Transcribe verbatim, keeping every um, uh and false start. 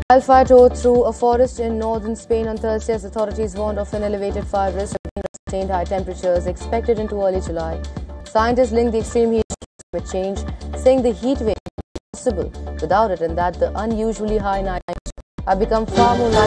Wildfire tore through a forest in northern Spain on Thursday as authorities warned of an elevated fire risk and sustained high temperatures expected into early July. Scientists link the extreme heat to climate change, saying the heat wave is possible without it and that the unusually high nights have become far more likely